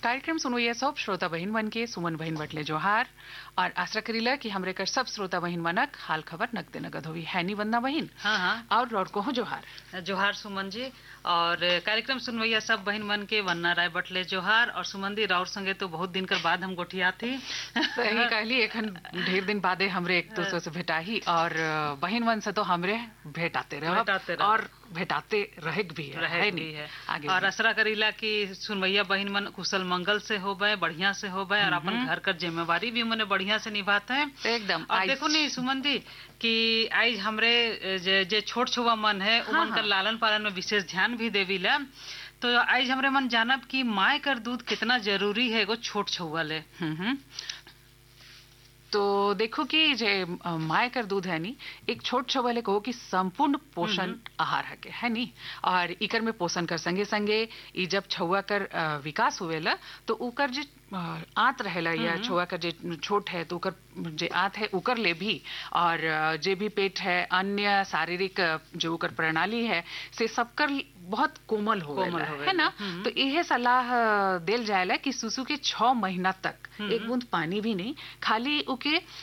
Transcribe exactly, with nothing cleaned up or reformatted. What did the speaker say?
कार्यक्रम सुनो ये सब श्रोता बहिन मन के सुमन बहिन बटले जोहार और आशा करीला कि हमरे कर सब श्रोता बहिन मनक हाल खबर नगदे नगद होवी है नी वंदना बहिन। हाँ हाँ और रोड को हो जोहार जोहार सुमन जी। और कार्यक्रम सुनवैया सब बहिन मन के वन्ना राय बटले जोहार। और सुमन दी राउर संगे तो बहुत दिन कर बाद हम गोठिया थी। सही कहली एखन ढेर दिन बादे हमरे एक दूसरे से भेटाही और बहिन मन से तो हमरे भेटाते रह भेटाते रह। और भेटाते रहेक भी है, रहे है भी नी? है आगे और भी। असरा करीला कि सुनवैया बहिन मन कुशल मंगल से होबे बढ़िया से होबे और अपन घर कर जिम्मेवारी भी मने बढ़िया से निभाते हैं एकदम और आज- देखो नी सुमन दी कि आज हमरे जे, जे छोट छुआ मन है हाँ, उमन कर हाँ। लालन पालन में विशेष ध्यान भी देवीला। तो आज हमरे मन जानब कि माय कर दूध कितना जरूरी है एगो छोट छुआ ले। हम्म हम्म। तो देखो कि जे अ, माय कर दूध है नी एक छोट छवले कहो कि संपूर्ण पोषण आहार हके है नी। और इकर में पोषण कर संगे संगे ई जब छुआ कर अ, विकास हुएला तो उकर जे अ, आंत रहेला या छुआ कर जे छोट है तो उकर जे आंत है उकर ले भी और अ, जे भी पेट है अन्य शारीरिक अ, जो उकर प्रणाली है से सबकर बहुत कोमल कोमल होवेला होवेला। है ना। हम्म। तो यह सलाह अ, देल जाएला कि शिशु के छह महीना तक एक बूंद पानी भी नहीं खाली उके